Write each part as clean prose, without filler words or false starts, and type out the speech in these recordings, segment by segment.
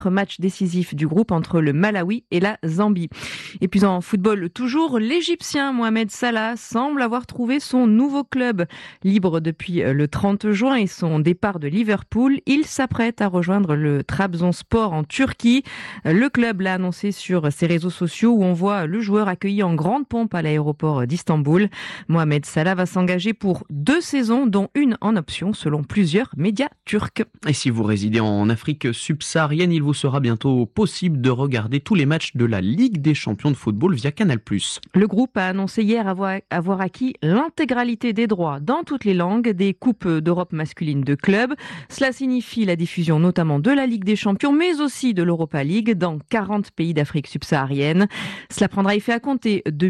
Match décisif du groupe entre le Malawi et la Zambie. Et puis en football toujours, l'Égyptien Mohamed Salah semble avoir trouvé son nouveau club. Libre depuis le 30 juin et son départ de Liverpool, il s'apprête à rejoindre le Trabzonspor en Turquie. Le club l'a annoncé sur ses réseaux sociaux où on voit le joueur accueilli en grande pompe à l'aéroport d'Istanbul. Mohamed Salah va s'engager pour 2 saisons, dont une en option selon plusieurs médias turcs. Et si vous résidez en Afrique subsaharienne, il vous sera bientôt possible de regarder tous les matchs de la Ligue des champions de football via Canal+. Le groupe a annoncé hier avoir acquis l'intégralité des droits dans toutes les langues des Coupes d'Europe masculine de clubs. Cela signifie la diffusion notamment de la Ligue des champions, mais aussi de l'Europa League dans 40 pays d'Afrique subsaharienne. Cela prendra effet à compter de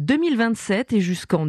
mi-2027 et jusqu'en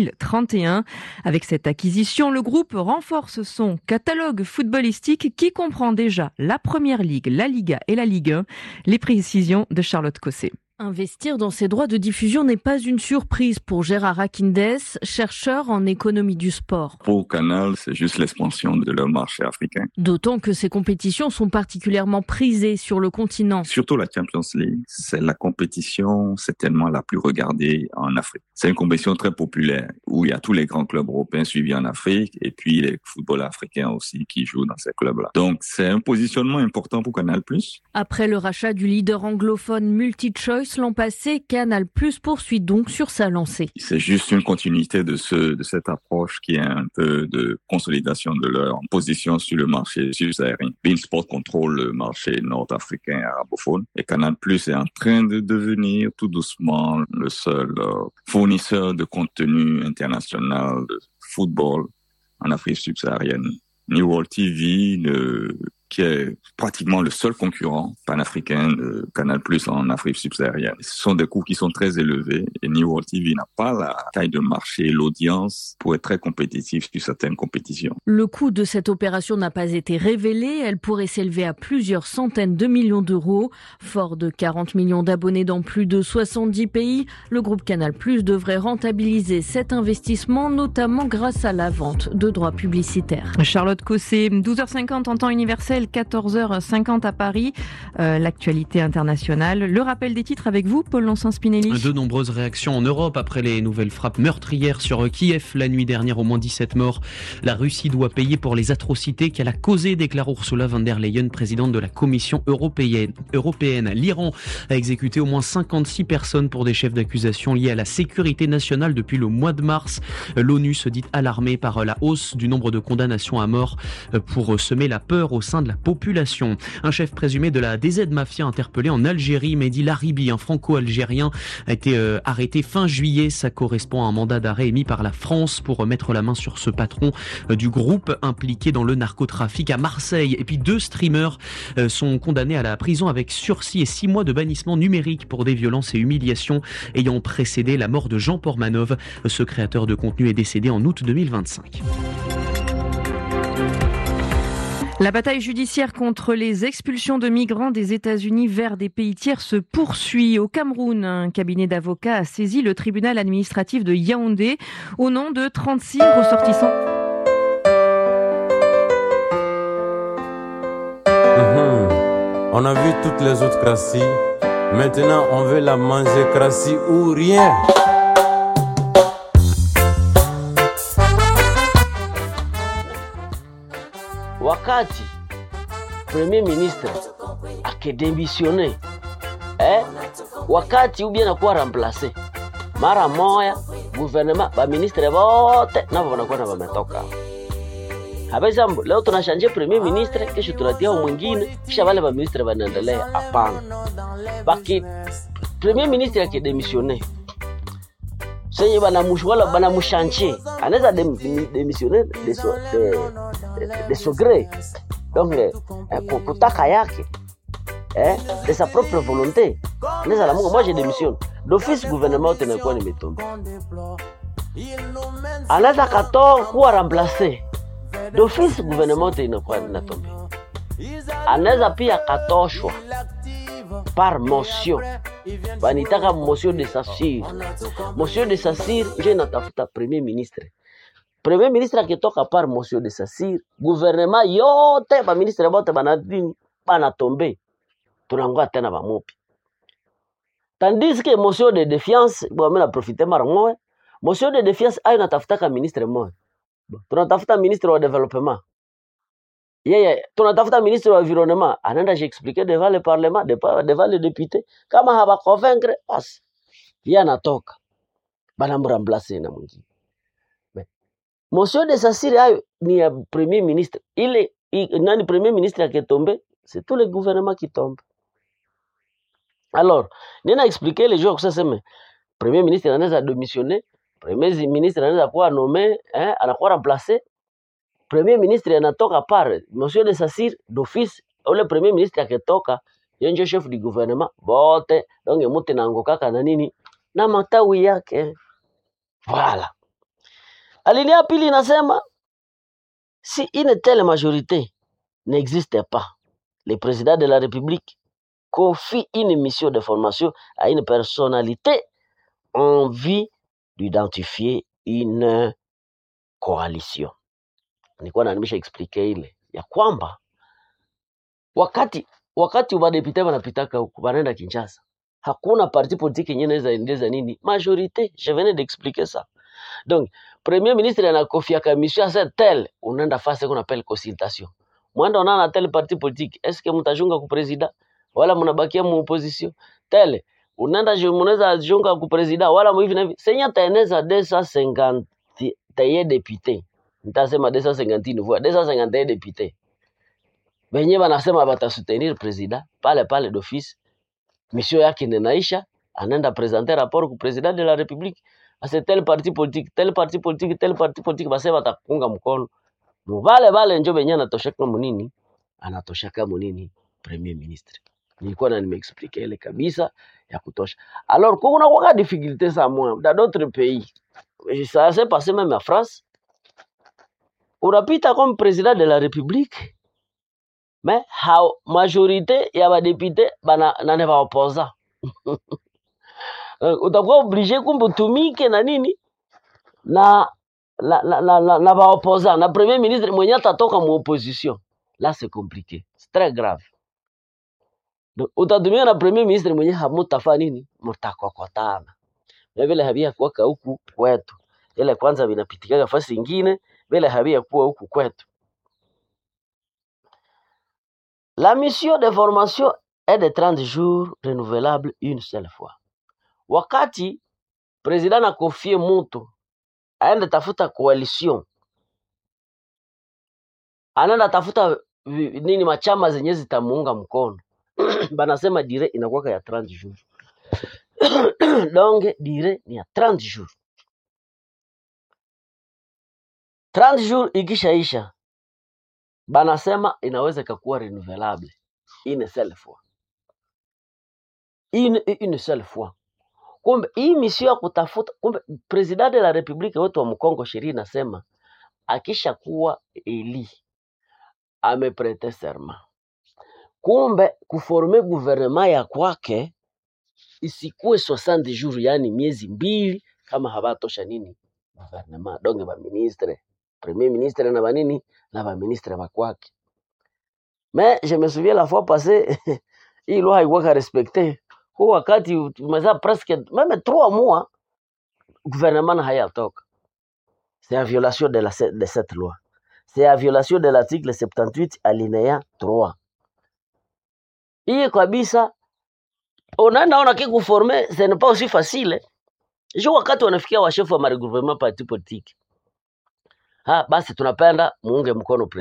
2031. Avec cette acquisition, le groupe renforce son catalogue footballistique qui comprend déjà la Première Ligue, la Liga et la Ligue 1. Les précisions de Charlotte Cossé. Investir dans ces droits de diffusion n'est pas une surprise pour Gérard Akindes, chercheur en économie du sport. Pour Canal, c'est juste l'expansion de leur marché africain. D'autant que ces compétitions sont particulièrement prisées sur le continent. Surtout la Champions League, c'est la compétition certainement la plus regardée en Afrique. C'est une compétition très populaire où il y a tous les grands clubs européens suivis en Afrique et puis les footballeurs africains aussi qui jouent dans ces clubs-là. Donc c'est un positionnement important pour Canal+. Après le rachat du leader anglophone MultiChoice l'an passé, Canal+ poursuit donc sur sa lancée. C'est juste une continuité de cette approche qui est un peu de consolidation de leur position sur le marché subsaharien. beIN Sport contrôle le marché nord-africain arabophone et Canal+ est en train de devenir tout doucement le seul fournisseur de contenu international de football en Afrique subsaharienne. New World TV, qui est pratiquement le seul concurrent panafricain de Canal+ en Afrique subsaharienne. Ce sont des coûts qui sont très élevés et New World TV n'a pas la taille de marché et l'audience pour être très compétitif sur certaines compétitions. Le coût de cette opération n'a pas été révélé. Elle pourrait s'élever à plusieurs centaines de millions d'euros. Fort de 40 millions d'abonnés dans plus de 70 pays, le groupe Canal+ devrait rentabiliser cet investissement, notamment grâce à la vente de droits publicitaires. Charlotte Cossé, 12h50 en temps universel, 14h50 à Paris. L'actualité internationale. Le rappel des titres avec vous, Paul Lançon-Spinelli. De nombreuses réactions en Europe après les nouvelles frappes meurtrières sur Kiev la nuit dernière, au moins 17 morts. La Russie doit payer pour les atrocités qu'elle a causées, déclare Ursula von der Leyen, présidente de la Commission européenne. L'Iran a exécuté au moins 56 personnes pour des chefs d'accusation liés à la sécurité nationale depuis le mois de mars. L'ONU se dit alarmée par la hausse du nombre de condamnations à mort pour semer la peur au sein de la population. Un chef présumé de la DZ Mafia interpellé en Algérie, Mehdi Laribi, un franco-algérien, a été arrêté fin juillet. Ça correspond à un mandat d'arrêt émis par la France pour mettre la main sur ce patron du groupe impliqué dans le narcotrafic à Marseille. Et puis 2 streamers sont condamnés à la prison avec sursis et 6 mois de bannissement numérique pour des violences et humiliations ayant précédé la mort de Jean Pormanov. Ce créateur de contenu est décédé en août 2025. La bataille judiciaire contre les expulsions de migrants des États-Unis vers des pays tiers se poursuit. Au Cameroun, un cabinet d'avocats a saisi le tribunal administratif de Yaoundé au nom de 36 ressortissants. On a vu toutes les autres crassis. Maintenant, on veut la manger crassis ou rien. Wakati Premier Ministre akidemisione wakati ubie nakuwa remplace mara moya gouvernement ba ministre wote nabo wanakuwa na wametoka. Habeza leo tunashanje Premier Ministre, kesho tunatia mwingine, kisha wale ba ministre wanaendelea. Hapana. Baki Premier Ministre akidemisione senye banamushanche anaweza demissione de son gré, donc kutaka yake de sa propre volonté anaweza la Mungu, moi je démissionne d'office, gouvernement tenakuwa nimetombe. Anaweza katoa kuwa remplacer d'office, gouvernement tenakuwa natombe. Anaweza pia katoshwa par motion, banitaka motion de censure. Motion de censure nje natafuta Premier Ministre. Premier Ministre akitoka par motion de censure, gouvernement yote ba ministre bote banatombe. tunangoa tena bamupi. Tandis que motion de défiance bon mimi na profiter mara moja. Motion de défiance ayo natafuta ka ministre moja. Tunatafuta ministre wa développement. Yeye tunatafuta ministre wa environnement, anaenda j'expliquer devant le parlement, devant les députés. Kama haba convaincre basi yeye anatoka. Bana mremplacer na mwingine. Motion de Sassiri ayo ni ya premier ministre. Nani premier ministre akitombe, c'est tout le gouvernement qui tombe. Alors, nina expliquer les jours que ça c'est premier ministre anaweza démissionner, premier ministre anaweza kuwa nommé, anakuwa remplacé. Premier ministre anatoka par Monsieur de Sassiri d'office, ole premier ministre akitoka, yeye chef du gouvernement, bote donc mtu naangukaka na nini na matawi yake. Voilà. Alinéa pili inasema si une telle majorité n'existe pas, le président de la République confie une mission de formation à une personnalité en vue d'identifier une coalition. Nilikuwa naanimisha explique ile ya kwamba wakati wadepute wanapitaka huku wanaenda Kinshasa, hakuna parti politique yenyewe inaweza endeza nini majorité. Je venais d'expliquer ça. Donc premier ministre anakofia commission à tel unaenda fase kuna appel consultation. Mwanda unaona tel parti politique, est-ce que mtajunga ku president wala mnabakia mu opposition? Tel unaenda mnaweza junga ku president wala hivi na hivi. Senya taeneza 250 taye député. Nitasema 250 voix, 251 députés. Benye banasema batasoutenir president pale d'office. Mission yake inaisha, anaenda présenter rapport ku président de la République. Ase tel parti politique basi batakunga mkono. Vale njo benye anatoshaka munini? Anatoshaka munini premier ministre. Nilikuwa na nimeexplique ile kabisa ya kutosha. Alors kuna kwa difficulté ça moi dans d'autres pays. Ça s'est passé même en France. Unapita comme président de la République, mais majorité ya ba député bana nane ba opposant. Utakuwa obligé kumbutumike na nini na ba opposant na premier ministre mwenye atatoka mu opposition. Là c'est compliqué, c'est très grave. Donc utatumia na premier ministre mwenye hamutafa nini mutakokotana. Na vile habia kwa huku kwetu. Ile kwanza vinapitika fasi nyingine vile habia kuwa huku kwetu. La mission de formation est de 30 jours renouvelable une seule fois. Wakati president na confie mtu aende tafuta coalition, anaenda tafuta nini machama zenye zitamuunga mkono. Banasema dire inakuwa ya 30 jours. Donc dire ni ya 30 jours. 30 jours ikishaisha, banasema inaweza ikakuwa renouvelable une seule fois. Une seule fois. Kumbe hii mission ya kutafuta, kumbe president de la République wetu wa Mkongo sheria inasema akisha kuwa eli ameprete serment. Kumbe kuforme gouvernement ya kwake isikuwe 60 jours, yani miezi mbili kama habatosha nini gouvernement. Donc ba ministre, premier ministre na banini na ba ministre ba kwake. Mais je me souviens la fois passée hii loi haikuwa respectée. Kwa wakati tumeza presque même 3 mois gouvernement hayatoka. C'est en violation de cette loi. C'est en violation de l'article 78 alinéa 3. Hii kabisa unaona kikuformer ce n'est pas aussi facile. Je wakati wanafikia wa chef wa gouvernement parti politique. Basi tunapenda muunge mkono